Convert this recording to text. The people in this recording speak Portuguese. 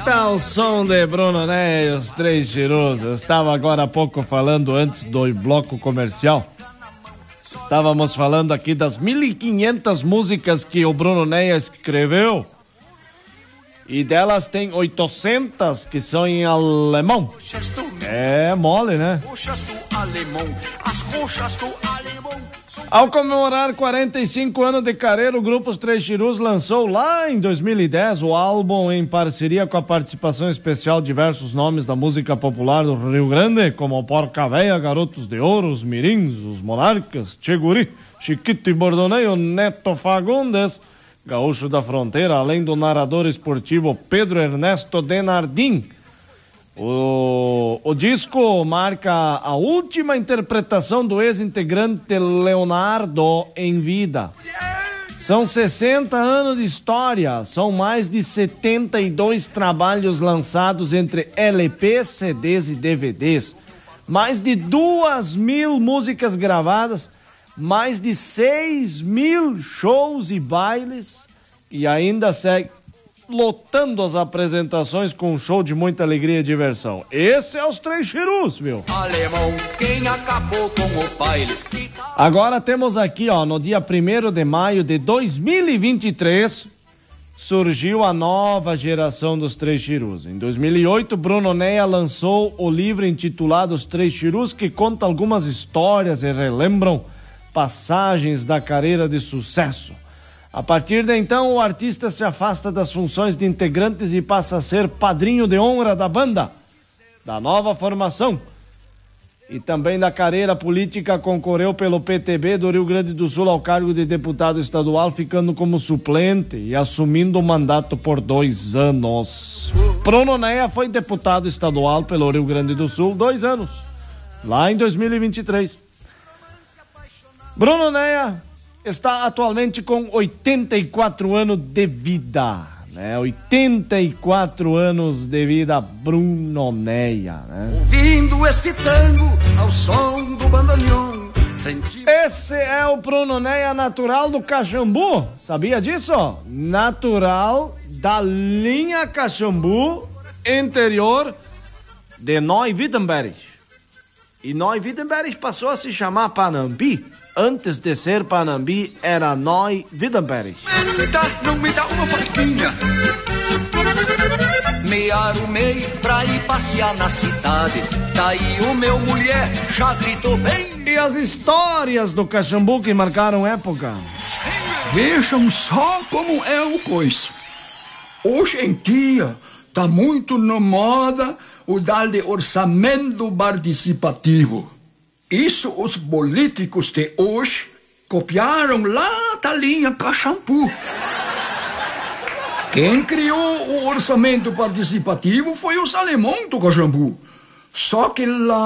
Tal som de Bruno Ney e os Três Chirus. Eu estava agora há pouco falando antes do bloco comercial. Estávamos falando aqui das 1.500 músicas que o Bruno Ney escreveu. E delas tem 800 que são em alemão. É mole, né? Ao comemorar 45 anos de carreira, o grupo Os Três Chirus lançou lá em 2010 o álbum em parceria com a participação especial de diversos nomes da música popular do Rio Grande, como o Porca Véia, Garotos de Ouro, os Mirins, os Monarcas, Tcheguri, Chiquito e Bordoneio, Neto Fagundes, Gaúcho da Fronteira, além do narrador esportivo Pedro Ernesto Denardim. O disco marca a última interpretação do ex-integrante Leonardo em vida. São 60 anos de história, são mais de 72 trabalhos lançados entre LPs, CDs e DVDs, mais de 2.000 músicas gravadas, mais de 6.000 shows e bailes, e ainda segue lotando as apresentações com um show de muita alegria e diversão. Esse é os Três Chirus, viu? Alemão, quem acabou com o baile. Agora temos aqui, ó, no dia 1º de maio de 2023, surgiu a nova geração dos Três Chirus. Em 2008, Bruno Ney lançou o livro intitulado Os Três Chirus, que conta algumas histórias e relembram passagens da carreira de sucesso. A partir de então, o artista se afasta das funções de integrantes e passa a ser padrinho de honra da banda, da nova formação. E também da carreira política, concorreu pelo PTB do Rio Grande do Sul ao cargo de deputado estadual, ficando como suplente e assumindo o mandato por 2 anos. Bruno Ney foi deputado estadual pelo Rio Grande do Sul 2 anos, lá em 2023. Bruno Ney está atualmente com 84 anos de vida, né? 84 anos de vida, Bruno Ney, né? Ouvindo este tango ao som do bandoneon. Esse é o Bruno Ney, natural do Caxambu, sabia disso? Natural da linha Caxambu, interior de Neu-Wittenberg. E Neu-Wittenberg passou a se chamar Panambi. Antes de ser Panambi, era Neu-Wittenberg. Não me dá uma faquinha. Me arrumei pra ir passear na cidade. Daí o meu mulher já gritou bem. E as histórias do Caxambu que marcaram época? Vejam só como é o coisa. Hoje em dia, tá muito na moda o tal de orçamento participativo. Isso os políticos de hoje copiaram lá da linha Caxambu. Quem criou o orçamento participativo foi os alemães do Caxambu. Só que lá